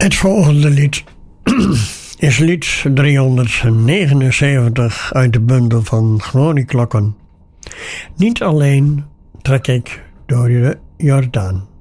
Het volgende lied is lied 379 uit de bundel van Glorieklokken. Niet alleen trek ik door de Jordaan.